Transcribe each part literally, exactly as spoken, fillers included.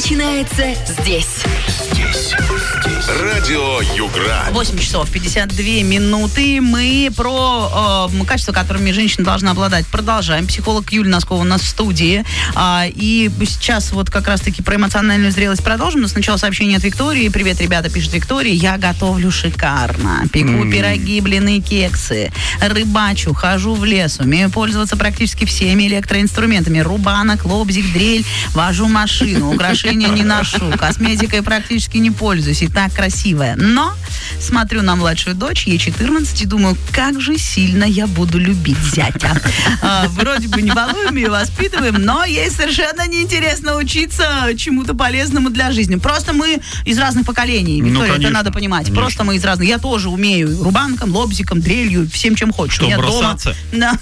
начинается здесь. Здесь. Здесь. Радио Югра. восемь часов пятьдесят две минуты. Мы про э, качества, которыми женщина должна обладать, продолжаем. Психолог Юлия Носкова у нас в студии. А, и сейчас вот как раз-таки про эмоциональную зрелость продолжим. Но сначала сообщение от Виктории. Привет, ребята, пишет Виктория. Я готовлю шикарно. Пеку mm. пироги, блины, кексы. Рыбачу, хожу в лес. Умею пользоваться практически всеми электроинструментами. Рубанок, лобзик, дрель. Вожу машину. Украшения не ношу. Косметикой практически не пользуюсь. И так красивая. Но смотрю на младшую дочь, ей четырнадцать, и думаю, как же сильно я буду любить зятя. А, вроде бы не балуем ее, воспитываем, но ей совершенно неинтересно учиться чему-то полезному для жизни. Просто мы из разных поколений, Виктория, ну, это надо понимать. Конечно. Просто мы из разных. Я тоже умею рубанком, лобзиком, дрелью, всем, чем хочешь. Что, бросаться?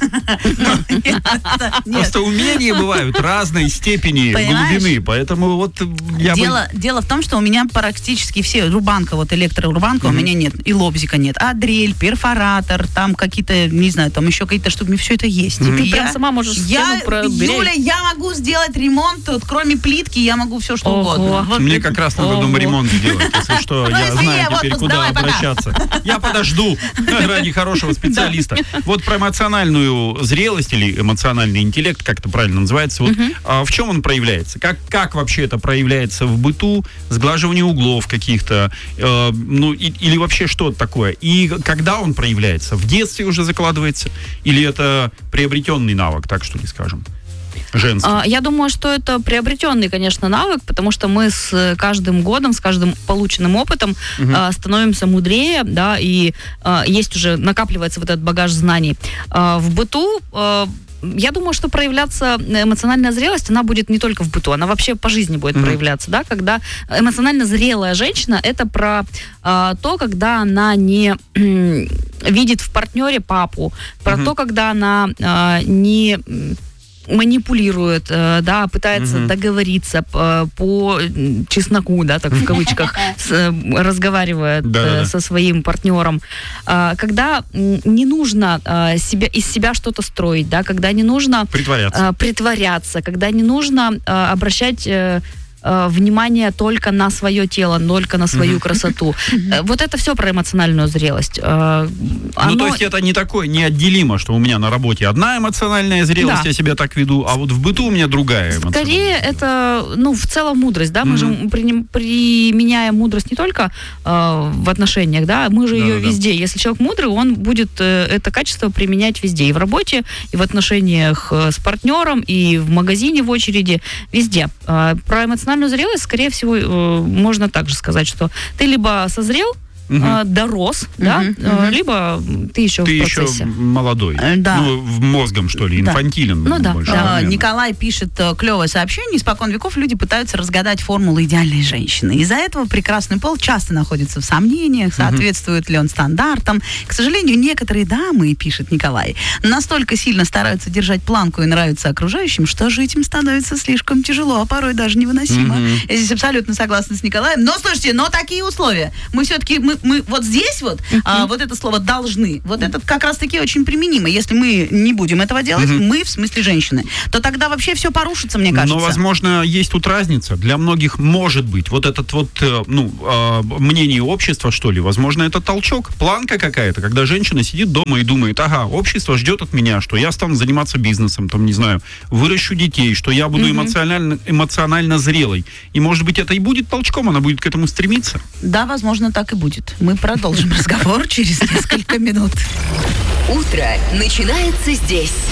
Просто умения бывают разной степени глубины, поэтому вот я бы... Дело в том, что у меня практически все, рубанка, вот электрорубанка, mm-hmm. у меня нет, и лобзика нет, а дрель, перфоратор, там какие-то, не знаю, там еще какие-то штуки, мне все это есть. Mm-hmm. Ты я, прям сама можешь я, про Юля, я могу сделать ремонт, вот, кроме плитки, я могу все что Ого. угодно. Вот. Мне как раз надо дома ремонт сделать, если что, я знаю теперь, куда обращаться. Я подожду ради хорошего специалиста. Вот про эмоциональную зрелость или эмоциональный интеллект, как это правильно называется, вот в чем он проявляется? Как, как вообще это проявляется в быту, сглаживание углов каких-то, э, ну, и, или вообще что-то такое. И когда он проявляется? В детстве уже закладывается? Или это приобретенный навык, так что ли скажем? Женский. Я думаю, что это приобретенный, конечно, навык, потому что мы с каждым годом, с каждым полученным опытом угу. становимся мудрее, да, и есть уже, накапливается вот этот багаж знаний. В быту я думаю, что проявляться эмоциональная зрелость, она будет не только в быту, она вообще по жизни будет mm-hmm. проявляться, да, когда эмоционально зрелая женщина, это про э, то, когда она не э, видит в партнере папу, про mm-hmm. то, когда она э, не манипулирует, э, да, пытается mm-hmm. договориться по, по чесноку, да, так в кавычках, с, разговаривает э, со своим партнером. Э, когда не нужно э, себя, из себя что-то строить, да, когда не нужно притворяться, э, притворяться когда не нужно э, обращать э, внимание только на свое тело, только на свою mm-hmm. красоту. Вот это все про эмоциональную зрелость. Оно... Ну, то есть это не такое неотделимо, что у меня на работе одна эмоциональная зрелость, да. я себя так веду, а вот в быту у меня другая эмоциональная. Скорее, это, ну, в целом мудрость, да, мы mm-hmm. же при, применяем мудрость не только э, в отношениях, да, мы же да, ее да, везде. Да. Если человек мудрый, он будет э, это качество применять везде, и в работе, и в отношениях э, с партнером, и в магазине в очереди, везде. Э, про эмоциональную зрелость, скорее всего, э, можно также сказать, что ты либо созрел, угу. э, дорос, угу, да, угу. Э, либо ты еще ты в процессе. Ты еще молодой. Э, да. Ну, мозгом, что ли, инфантилен. Да. Ну да. Больше, да. Николай пишет клевое сообщение. Испокон веков люди пытаются разгадать формулу идеальной женщины. Из-за этого прекрасный пол часто находится в сомнениях, соответствует угу. ли он стандартам. К сожалению, некоторые дамы, пишет Николай, настолько сильно стараются держать планку и нравятся окружающим, что жить им становится слишком тяжело, а порой даже невыносимо. Угу. Я здесь абсолютно согласна с Николаем. Но, слушайте, но такие условия. Мы все-таки, мы, мы вот здесь вот, uh-huh. а, вот это слово «должны», вот uh-huh. это как раз-таки очень применимо. Если мы не будем этого делать, uh-huh. мы, в смысле женщины, то тогда вообще все порушится, мне кажется. Но, возможно, есть тут разница. Для многих может быть вот этот вот, ну, мнение общества, что ли, возможно, это толчок, планка какая-то, когда женщина сидит дома и думает, ага, общество ждет от меня, что я стану заниматься бизнесом, там, не знаю, выращу детей, что я буду uh-huh. эмоционально, эмоционально зрелой. И, может быть, это и будет толчком, она будет к этому стремиться. Да, возможно, так и будет. Мы продолжим разговор через несколько минут. Утро начинается здесь.